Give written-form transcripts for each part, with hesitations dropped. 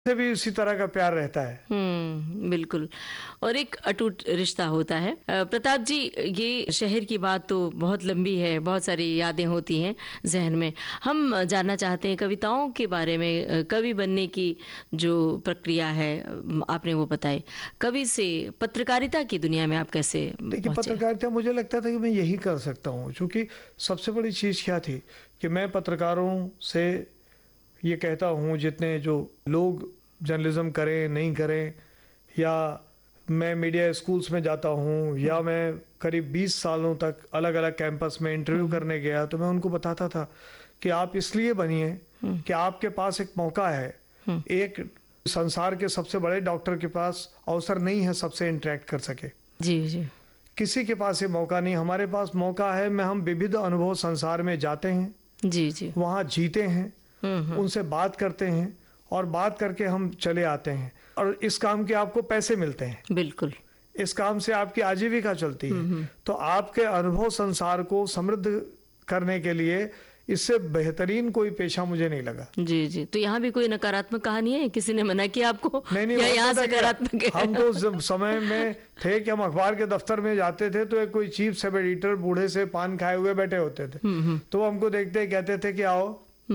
से भी उसी तरह का प्यार रहता है। बिल्कुल। और एक अटूट रिश्ता होता है। प्रताप जी, ये शहर की बात तो बहुत लंबी है, बहुत सारी यादें होती हैं जहन में। हम जानना चाहते हैं कविताओं के बारे में। कवि बनने की जो प्रक्रिया है आपने वो बताई। कवि से पत्रकारिता की दुनिया में आप कैसे देखिए, पहुंचे? पत्रकारिता मुझे लगता था कि मैं यही कर सकता हूँ, क्योंकि सबसे बड़ी चीज़ क्या थी कि मैं पत्रकारों से ये कहता हूँ, जितने जो लोग जर्नलिज्म करें नहीं करें, या मैं मीडिया स्कूल्स में जाता हूँ, या मैं करीब 20 सालों तक अलग अलग कैंपस में इंटरव्यू करने गया, तो मैं उनको बताता था कि आप इसलिए बनिए कि आपके पास एक मौका है। एक संसार के सबसे बड़े डॉक्टर के पास अवसर नहीं है सबसे इंटरेक्ट कर सके। जी जी। किसी के पास ये मौका नहीं, हमारे पास मौका है। हम विविध अनुभव संसार में जाते हैं, जी जी। वहाँ जीते हैं, उनसे बात करते हैं, और बात करके हम चले आते हैं। और इस काम के आपको पैसे मिलते हैं, बिल्कुल। इस काम से आपकी आजीविका चलती है। तो आपके अनुभव संसार को समृद्ध करने के लिए इससे बेहतरीन कोई पेशा मुझे नहीं लगा। जी जी। तो यहाँ भी कोई नकारात्मक कहानी है? किसी ने मना किया आपको? नहीं, या यहाँ सकारात्मक है? हम तो उस समय में थे कि हम अखबार के दफ्तर में जाते थे, तो एक कोई चीफ सब एडिटर बूढ़े से पान खाए हुए बैठे होते थे। तो वो हमको देखते ही कहते थे कि आओ,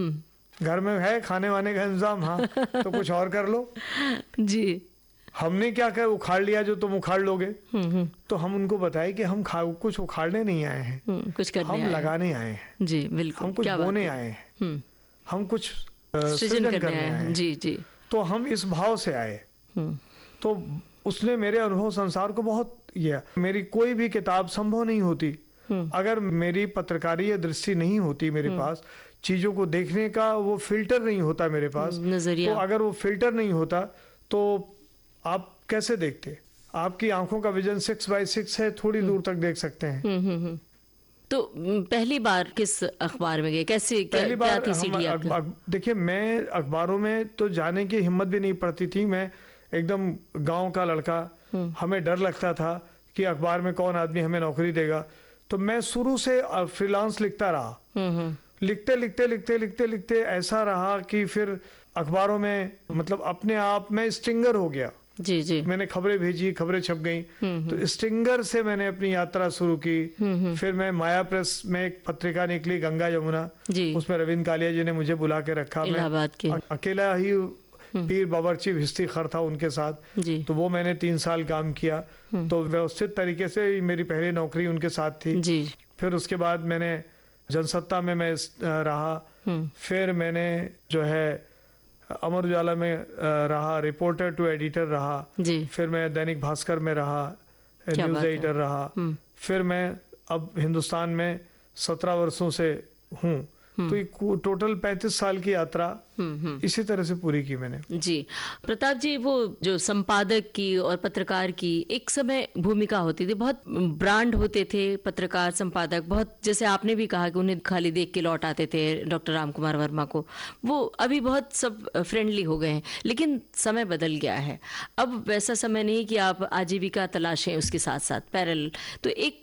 घर में है खाने वाने का इंतजाम, हाँ तो कुछ और कर लो। जी। हमने क्या कहा, उखाड़ लिया जो तुम उखाड़ लोगे। तो हम उनको बताए कि हम कुछ उखाड़ने नहीं आए हैं, कुछ करने हम आए लगाने आए हैं। जी बिल्कुल। हम कुछ बोने आए हैं, हम कुछ सृजन करने आए हैं। जी जी। तो हम इस भाव से आए। तो उसने मेरे अनुभव संसार को बहुत किया। मेरी कोई भी किताब संभव नहीं होती अगर मेरी पत्रकारीय दृष्टि नहीं होती मेरे पास, चीजों को देखने का वो फिल्टर नहीं होता मेरे पास, नजरिया। तो अगर वो फिल्टर नहीं होता तो आप कैसे देखते? आपकी आंखों का विजन 6x6 है, थोड़ी दूर तक देख सकते हैं। तो पहली बार किस अखबार में गए? कैसे पहली बार क्या थी सीढ़ी आपकी? देखिए, मैं अखबारों में तो जाने की हिम्मत भी नहीं पड़ती थी। मैं एकदम गांव का लड़का, हमें डर लगता था कि अखबार में कौन आदमी हमें नौकरी देगा। तो मैं शुरू से फ्रीलांस लिखता रहा। लिखते लिखते लिखते लिखते लिखते ऐसा रहा कि फिर अखबारों में मतलब अपने आप में स्टिंगर हो गया। जी जी। मैंने खबरें भेजी, खबरें छप गई। तो स्टिंगर से मैंने अपनी यात्रा शुरू की। फिर मैं माया प्रेस में एक पत्रिका निकली, गंगा यमुना, उसमें रविंद्र कालिया जी ने मुझे बुला के रखा। मैं अकेला ही पीर बावर्ची भिस्ती-खर था उनके साथ। तो वो मैंने 3 साल काम किया। तो व्यवस्थित तरीके से मेरी पहली नौकरी उनके साथ थी। फिर उसके बाद मैंने जनसत्ता में मैं रहा। फिर मैंने जो है अमर उजाला में रहा, रिपोर्टर टू एडिटर रहा। फिर मैं दैनिक भास्कर में रहा, न्यूज एडिटर रहा। फिर मैं अब हिंदुस्तान में 17 वर्षों से हूँ। तो एक टोटल 35 साल की यात्रा इसी तरह से पूरी की मैंने। जी प्रताप जी, वो जो संपादक की और पत्रकार की एक समय भूमिका होती थी, बहुत ब्रांड होते थे पत्रकार संपादक, बहुत, जैसे आपने भी कहा कि उन्हें खाली देख के लौट आते थे डॉक्टर राम कुमार वर्मा को। वो अभी बहुत सब फ्रेंडली हो गए हैं, लेकिन समय बदल गया है। अब वैसा समय नहीं कि आप आजीविका तलाशें उसके साथ साथ पैरेलल। तो एक